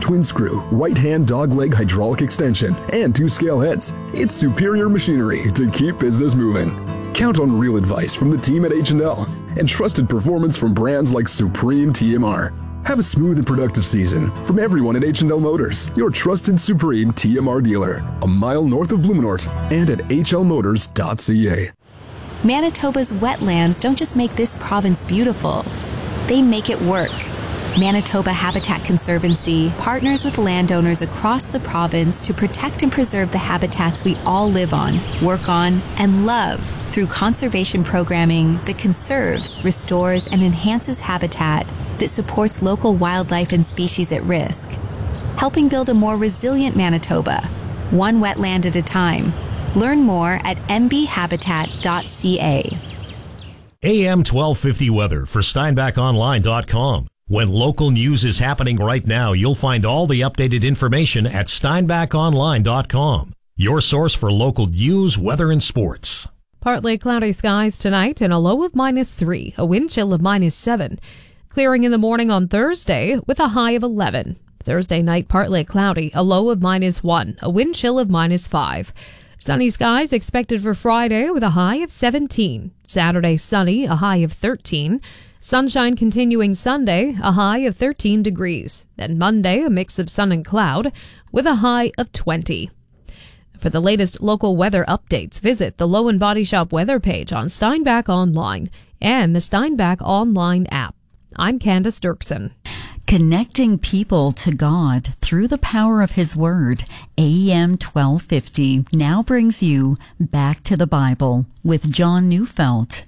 twin screw, right hand dog leg hydraulic extension, and 2 scale heads. It's superior machinery to keep business moving. Count on real advice from the team at H&L and trusted performance from brands like Supreme TMR. Have a smooth and productive season from everyone at H&L Motors, your trusted Supreme TMR dealer, a mile north of Blumenort and at hlmotors.ca. Manitoba's wetlands don't just make this province beautiful, they make it work. Manitoba Habitat Conservancy partners with landowners across the province to protect and preserve the habitats we all live on, work on, and love through conservation programming that conserves, restores, and enhances habitat that supports local wildlife and species at risk, helping build a more resilient Manitoba, one wetland at a time. Learn more at mbhabitat.ca. AM 1250 weather for SteinbachOnline.com. When local news is happening right now, you'll find all the updated information at SteinbachOnline.com. Your source for local news, weather, and sports. Partly cloudy skies tonight and a low of -3, a wind chill of -7. Clearing in the morning on Thursday with a high of 11. Thursday night partly cloudy, a low of -1, a wind chill of -5. Sunny skies expected for Friday with a high of 17. Saturday sunny, a high of 13. Sunshine continuing Sunday, a high of 13 degrees. Then Monday, a mix of sun and cloud with a high of 20. For the latest local weather updates, visit the Low and Body Shop weather page on Steinbach Online and the Steinbach Online app. I'm Candace Dirksen. Connecting people to God through the power of His Word, AM 1250 now brings you Back to the Bible with John Neufeld.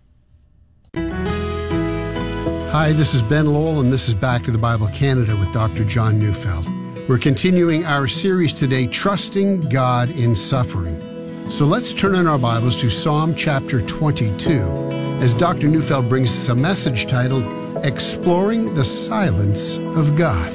Hi, this is Ben Lowell, and this is Back to the Bible Canada with Dr. John Neufeld. We're continuing our series today, Trusting God in Suffering. So let's turn in our Bibles to Psalm chapter 22, as Dr. Neufeld brings us a message titled, Exploring the Silence of God.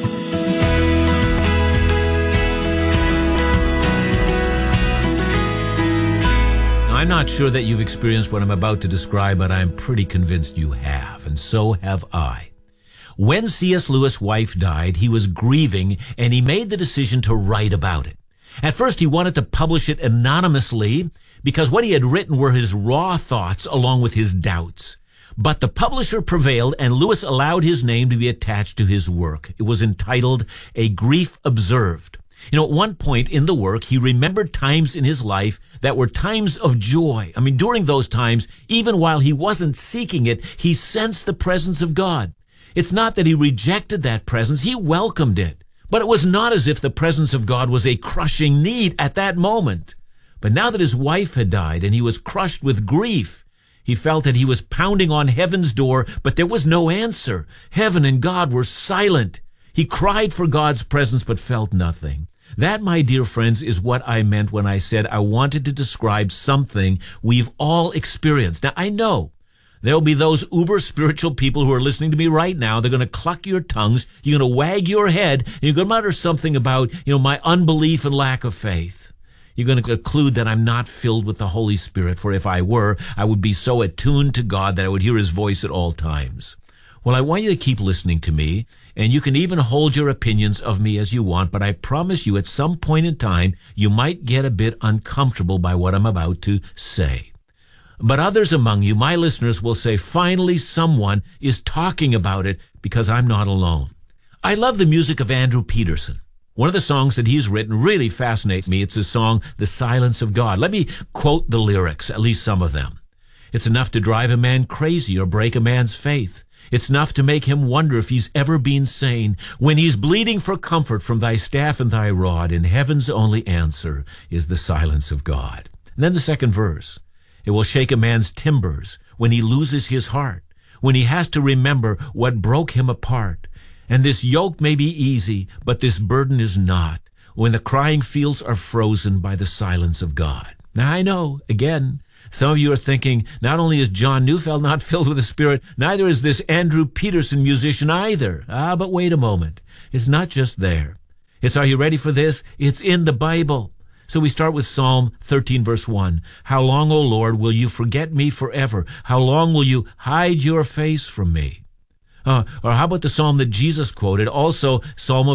I'm not sure that you've experienced what I'm about to describe, but I'm pretty convinced you have, and so have I. When C.S. Lewis' wife died, he was grieving, and he made the decision to write about it. At first, he wanted to publish it anonymously, because what he had written were his raw thoughts along with his doubts. But the publisher prevailed, and Lewis allowed his name to be attached to his work. It was entitled A Grief Observed. At one point in the work, he remembered times in his life that were times of joy. During those times, even while he wasn't seeking it, he sensed the presence of God. It's not that he rejected that presence, he welcomed it. But it was not as if the presence of God was a crushing need at that moment. But now that his wife had died and he was crushed with grief, he felt that he was pounding on heaven's door, but there was no answer. Heaven and God were silent. He cried for God's presence but felt nothing. That, my dear friends, is what I meant when I said I wanted to describe something we've all experienced. Now, I know there'll be those uber-spiritual people who are listening to me right now. They're going to cluck your tongues. You're going to wag your head. And you're going to mutter something about, my unbelief and lack of faith. You're going to conclude that I'm not filled with the Holy Spirit, for if I were, I would be so attuned to God that I would hear His voice at all times. Well, I want you to keep listening to me, and you can even hold your opinions of me as you want, but I promise you at some point in time, you might get a bit uncomfortable by what I'm about to say. But others among you, my listeners, will say, finally someone is talking about it because I'm not alone. I love the music of Andrew Peterson. One of the songs that he's written really fascinates me. It's his song, The Silence of God. Let me quote the lyrics, at least some of them. It's enough to drive a man crazy or break a man's faith. It's enough to make him wonder if he's ever been sane. When he's bleeding for comfort from thy staff and thy rod, and heaven's only answer is the silence of God. And then the second verse. It will shake a man's timbers when he loses his heart, when he has to remember what broke him apart. And this yoke may be easy, but this burden is not, when the crying fields are frozen by the silence of God. Now I know, again, some of you are thinking, not only is John Neufeld not filled with the Spirit, neither is this Andrew Peterson musician either. But wait a moment. It's not just there. Are you ready for this? It's in the Bible. So we start with Psalm 13, verse 1. How long, O Lord, will you forget me forever? How long will you hide your face from me? Or how about the psalm that Jesus quoted, also Psalm of